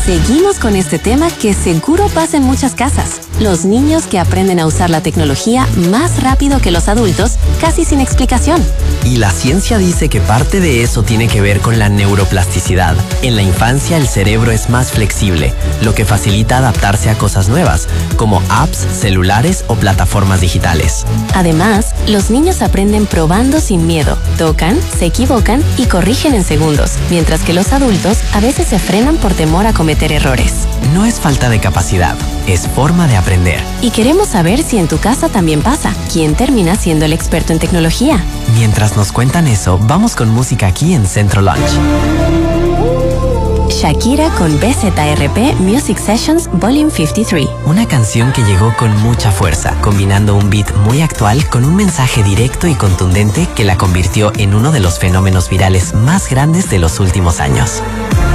Seguimos con este tema que seguro pasa en muchas casas. Los niños que aprenden a usar la tecnología más rápido que los adultos, casi sin explicación. Y la ciencia dice que parte de eso tiene que ver con la neuroplasticidad. En la infancia el cerebro es más flexible, lo que facilita adaptarse a cosas nuevas, como apps, celulares o plataformas digitales. Además, los niños aprenden probando sin miedo, tocan, se equivocan y corrigen en segundos, mientras que los adultos a veces se frenan por temor a cometer errores. No es falta de capacidad, es forma de aprender. Y queremos saber si en tu casa también pasa. ¿Quién termina siendo el experto en tecnología? Mientras nos cuentan eso, vamos con música aquí en Centro Lunch. Shakira con BZRP Music Sessions Volume 53. Una canción que llegó con mucha fuerza, combinando un beat muy actual con un mensaje directo y contundente que la convirtió en uno de los fenómenos virales más grandes de los últimos años.